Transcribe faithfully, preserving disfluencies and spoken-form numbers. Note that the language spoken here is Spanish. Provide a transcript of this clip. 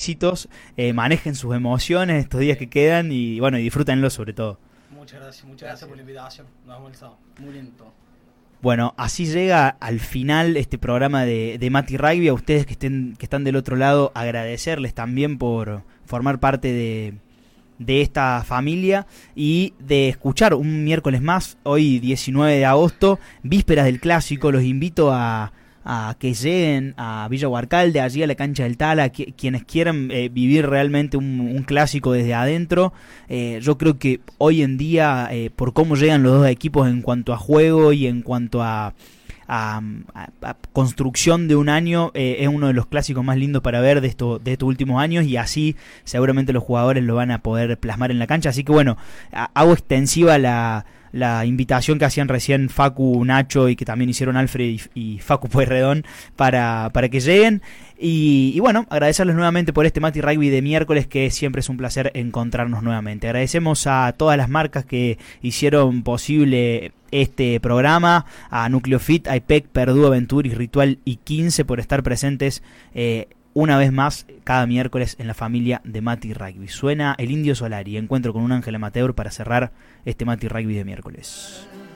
éxitos, eh, manejen sus emociones estos días que quedan y bueno, y disfrútenlo sobre todo. Muchas gracias, muchas gracias, gracias por la invitación. Nos vemos el sábado. Muy lindo. Bueno, así llega al final este programa de, de Mati Rugby. A ustedes que estén que están del otro lado, agradecerles también por formar parte de, de esta familia y de escuchar un miércoles más, hoy diecinueve de agosto, vísperas del Clásico. Los invito a, a que lleguen a Villa Huarcalde, allí a la cancha del Tala, que, quienes quieran eh, vivir realmente un, un clásico desde adentro. Eh, yo creo que hoy en día, eh, por cómo llegan los dos equipos en cuanto a juego y en cuanto a, a, a, a construcción de un año, eh, es uno de los clásicos más lindos para ver de, esto, de estos últimos años, y así seguramente los jugadores lo van a poder plasmar en la cancha. Así que bueno, a, hago extensiva la... la invitación que hacían recién Facu, Nacho y que también hicieron Alfred y, y Facu Pueyrredón para, para que lleguen y, y bueno, agradecerles nuevamente por este Mati Rugby de miércoles, que siempre es un placer encontrarnos nuevamente. Agradecemos a todas las marcas que hicieron posible este programa, a Nucleofit, a I P E C, Perdue, Aventuris, Ritual y quince por estar presentes eh, una vez más cada miércoles en la familia de Mati Rugby. Suena el Indio Solari, encuentro con un ángel amateur para cerrar este Mati Rugby de miércoles.